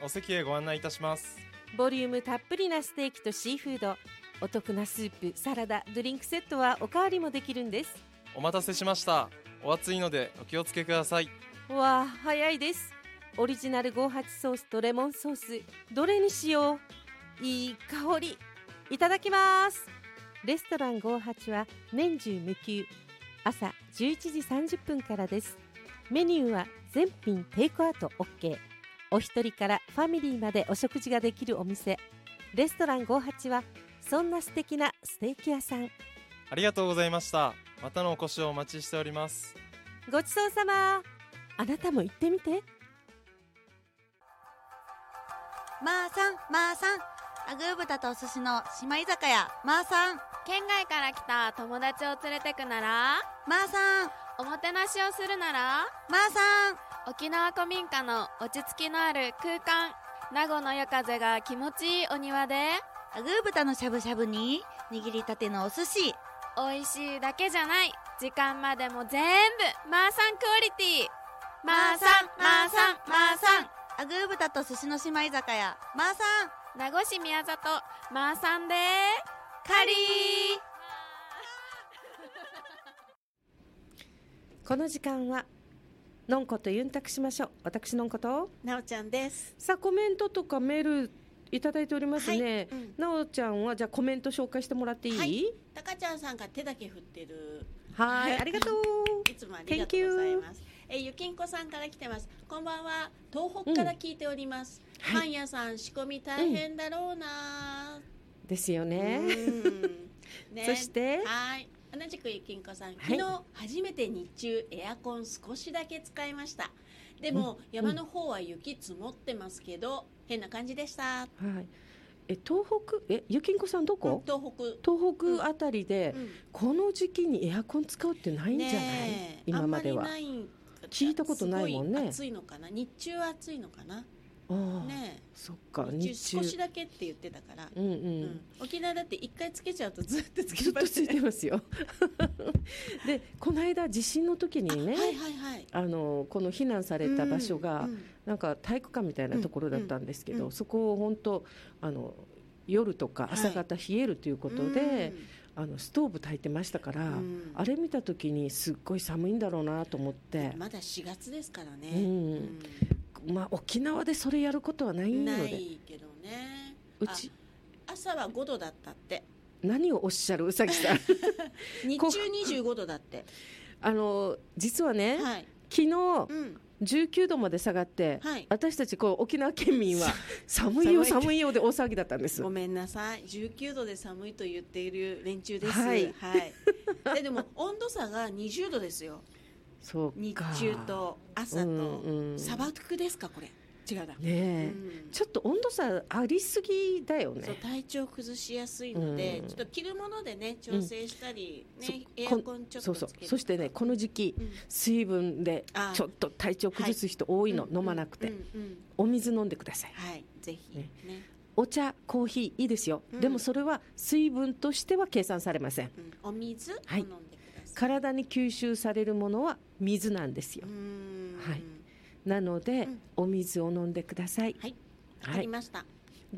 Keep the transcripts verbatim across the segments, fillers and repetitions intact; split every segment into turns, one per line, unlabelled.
お席へご案内いたします。
ボリュームたっぷりなステーキとシーフード、お得なスープ、サラダ、ドリンクセットはおかわりもできるんです。
お待たせしました。お熱いのでお気をつけください。
わあ、早いです。オリジナルごじゅうはちソースとレモンソース、どれにしよう。いい香り。いただきます。レストランごじゅうはちは年中無休、朝じゅういちじさんじゅっぷんからです。メニューは全品テイクアウト OK。 お一人からファミリーまでお食事ができるお店。レストランごじゅうはちはそんな素敵なステーキ屋さん。
ありがとうございました。またのお越しをお待ちしております。
ごちそうさま。あなたも行ってみて。
まーさん、まーさん、アグー豚とお寿司の姉妹居酒屋、まーさん。
県外から来た友達を連れてくなら、
まーさん。
おもてなしをするなら、
まーさん。
沖縄古民家の落ち着きのある空間、名護の夜風が気持ちいいお庭で、
アグー豚のしゃぶしゃぶに握りたてのお寿司。
美味しいだけじゃない、時間までも全部まーさんクオリティ。まーさん、まーさん、まーさん。
アグー豚と寿司の姉妹居酒屋、まーさん。
名護市宮里、まーさんでカリー。
この時間はのんことユンタクしましょう。私のんこと
なおちゃんです。
さあ、コメントとかメールいただいておりますね、はい、うん、なおちゃんはじゃあコメント紹介してもらっていい？はい、
たかちゃんさんが手だけ振ってる。
はい、ありがとう
いつもありがとうございます。えゆきんこさんから来てます。こんばんは、東北から聞いております、うん、パン屋さん仕込み大変だろうな、うん、
ですよね。ね、そして
はい同じくゆきんこさん、昨日、はい、初めて日中エアコン少しだけ使いました。でも、うん、山の方は雪積もってますけど、うん、変な感じでした。
はい、え東北えゆきんこさんどこ？
うん、東北
東北あたりで、うん、この時期にエアコン使うってないんじゃない？ね、今まではあんまりない。聞いたことないもんね。
暑いのかな、日中は暑いのかな。
あね、そっか、
日中少しだけって言ってたから、
うんうんうん、
沖縄だって一回つけちゃうとずっとつけ
ずっとついてますよでこの間地震の時にね、あ、はいはいはい、あのこの避難された場所が、うんうん、なんか体育館みたいなところだったんですけど、うんうん、そこを本当あの夜とか朝方冷えるということで、はい、あのストーブ焚いてましたから、うん、あれ見た時にすっごい寒いんだろうなと思って。
まだしがつですからね、
うんうん、まあ、沖縄でそれやることはないので。
ないけどね。うち朝はごどだったって。
何をおっしゃるうさぎさん
日中にじゅうごどだって
あの実はね、はい、昨日、うんじゅうきゅうどまで下がって、はい、私たちこう沖縄県民は寒いよ寒いよで大騒ぎだったんです。
ごめんなさい、じゅうきゅうどで寒いと言っている連中です、はいはい、で, でも温度差がにじゅうどですよ。
そう
日中と朝と、うんうん、砂漠ですかこれ。違うだ、
ね、うん、ちょっと温度差ありすぎだよね。
そう体調崩しやすいので、うん、ちょっと着るものでね調整したり、うんね、エアコンちょっとつける。そうそう、
そしてねこの時期、うん、水分でちょっと体調崩す人多いの、はい、飲まなくて、うんうんうん、お水飲んでください。
はい、ぜひ、ねね、
お茶コーヒーいいですよ、うん、でもそれは水分としては計算されません、うん、
お水を飲んでください。
体に吸収されるものは水なんですよ。うーん、はい、なので、うん、お水を飲んでください。
はい、わかりました、はい、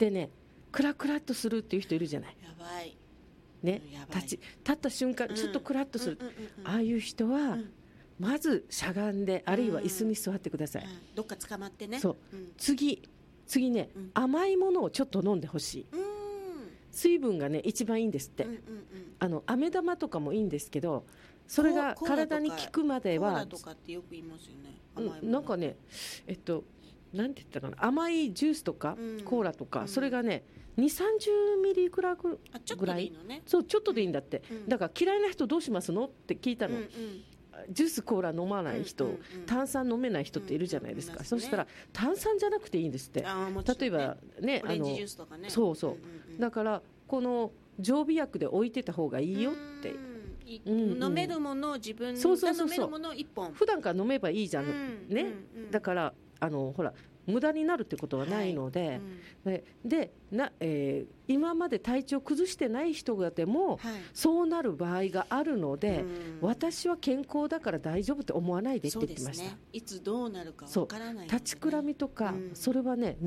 でねクラクラっとするっていう人いるじゃない。
やばい
ね、
やばい
立ち立った瞬間ちょっとクラっとする、うんうんうんうん、ああいう人は、うん、まずしゃがんであるいは椅子に座ってください、うんうん、
どっか捕まってね。
そう、うん、次次ね、うん、甘いものをちょっと飲んでほしい、うん、水分がね一番いいんですって、うんうんうん、あの飴玉とかもいいんですけどそれが体に効くまでは。
コーラとかってよく言いますよね。甘いもの、
うん、なんかねえっとなんて言ったかな、甘いジュースとか、うん、コーラとか、うん、それがねにじゅう、さんじゅうミリグラムぐらい。
いいのね、
そうちょっとでいいんだって、うん、だから嫌いな人どうしますのって聞いたの、うんうん、ジュースコーラ飲まない人、うんうんうん、炭酸飲めない人っているじゃないですか、うんうんうん、そしたら炭酸じゃなくていいんですって。
あ、ね、
例えばね、
オレンジジュースとかね。
そうそう、うんうんうん、だからこの常備薬で置いてた方がいいよって、
うんうん、飲めるものを自分が飲めるものをいっぽん
普段から飲めばいいじゃん、うん、ね、うんうん、だからあのほら無駄になるってことはないので、はい、うん、で, でな、えー、今まで体調崩してない人がでも、はい、そうなる場合があるので、うん、私は健康だから大丈夫って思わないでって言ってました。
そうですね、いつどうなるかわからないので、ね、
立ちくらみとか、うん、それはね